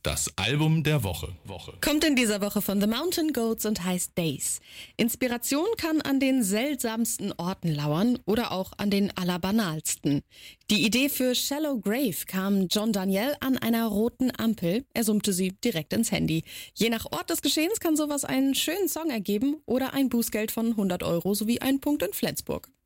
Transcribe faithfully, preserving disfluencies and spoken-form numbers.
Das Album der Woche. Woche. Kommt in dieser Woche von The Mountain Goats und heißt Days. Inspiration kann an den seltsamsten Orten lauern oder auch an den allerbanalsten. Die Idee für Shallow Grave kam John Daniel an einer roten Ampel. Er summte sie direkt ins Handy. Je nach Ort des Geschehens kann sowas einen schönen Song ergeben oder ein Bußgeld von hundert Euro sowie einen Punkt in Flensburg.